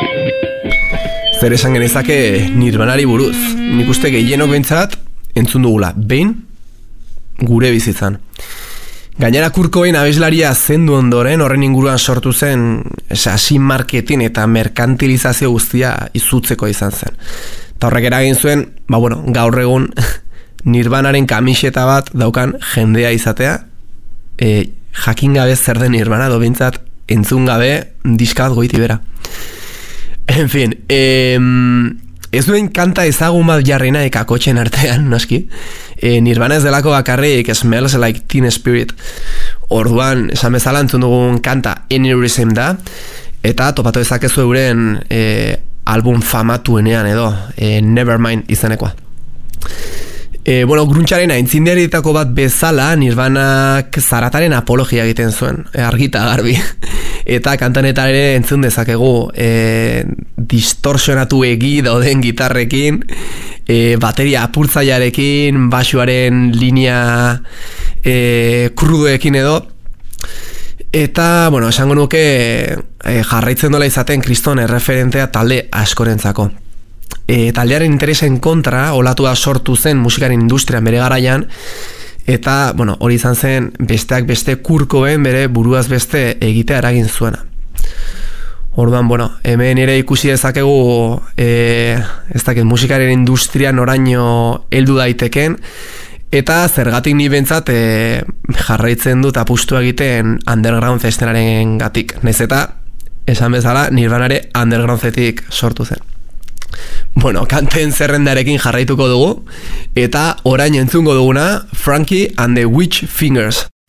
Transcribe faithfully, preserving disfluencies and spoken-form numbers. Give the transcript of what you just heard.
Zer esan genezake Nirvanari buruz. Nik uste gehienok behintzat entzun dugula, behin gure bizitzan. Gainera Kurt Cobain abeslaria zendu ondoren horren inguruan sortu zen hasi marketing eta merkantilizazio guztia izutzeko izan zen. Eta horrek eragin zuen, ba bueno, gaur egun Nirvanaren kamiseta bat daukan jendea izatea, e, jakin gabe zer den Nirvana, do behintzat entzun gabe diska bat goiti bera. En fin, eh, ez duen kanta ezagun bat jarrina ekakotxen artean, noski. Eh, Nirvana ez delako bakarrik Smells Like Teen Spirit. Orduan, esan bezala entzun dugun kanta Aneurysm da, eta topatu dezakezu euren eh, album famatuenean edo, eh, Nevermind izenekoa. E, bueno, gruntzaren aintzinderitako bat bezala Nirvanak zarataren apologia egiten zuen, e, argita garbi. Eta kantanetan ere entzun dezakegu e, distorsionatu egi dauden gitarrekin, e, bateria apurtzaiarekin, basuaren linea e, krudoekin edo. Eta, bueno, esango nuke e, jarraitzen dola izaten kriston erreferentea talde askorentzako. E, taldearen interesen kontra olatua sortu zen musikaren industrian bere garaian, eta bueno, hori izan zen besteak beste Kurt Cobain bere buruaz beste egitea eragin zuena. Orduan, bueno, hemen ere ikusi dezakegu e, ez dakit musikaren industrian oraino heldu daiteken, eta zergatik ni bentsat e, jarraitzen dut apustu egiten underground estenaren gatik. Naiz eta esan bezala Nirvanare undergroundetik sortu zen. Bueno, kanten zerrendarekin jarraituko dugu, eta orain entzungo duguna Frankie and the Witch Fingers.